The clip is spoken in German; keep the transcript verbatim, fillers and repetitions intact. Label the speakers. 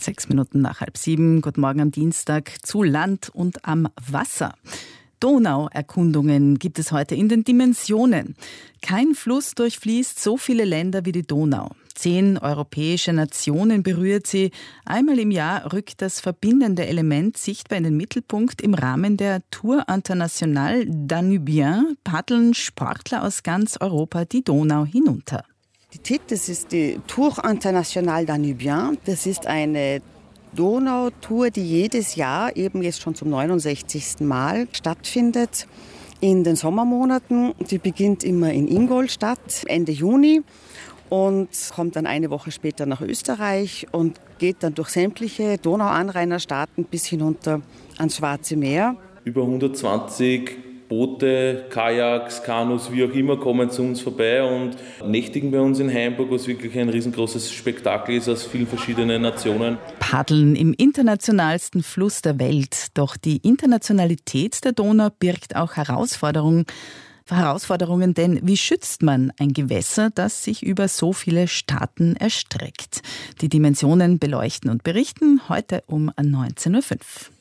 Speaker 1: Sechs Minuten nach halb sieben. Guten Morgen am Dienstag zu Land und am Wasser. Donauerkundungen gibt es heute in den Dimensionen. Kein Fluss durchfließt so viele Länder wie die Donau. Zehn europäische Nationen berührt sie. Einmal im Jahr rückt das verbindende Element sichtbar in den Mittelpunkt. Im Rahmen der Tour Internationale Danubien paddeln Sportler aus ganz Europa die Donau hinunter.
Speaker 2: Die T I D, das ist die Tour Internationale Danubien. Das ist eine Donautour, die jedes Jahr eben jetzt schon zum neunundsechzigsten Mal stattfindet. In den Sommermonaten. Die beginnt immer in Ingolstadt Ende Juni und kommt dann eine Woche später nach Österreich und geht dann durch sämtliche Donauanrainerstaaten bis hinunter ans Schwarze Meer.
Speaker 3: Über hundertzwanzig Boote, Kajaks, Kanus, wie auch immer, kommen zu uns vorbei und nächtigen bei uns in Hainburg, was wirklich ein riesengroßes Spektakel ist aus vielen verschiedenen Nationen.
Speaker 1: Paddeln im internationalsten Fluss der Welt. Doch die Internationalität der Donau birgt auch Herausforderungen. Herausforderungen, denn wie schützt man ein Gewässer, das sich über so viele Staaten erstreckt? Die Dimensionen beleuchten und berichten heute um neunzehn Uhr fünf.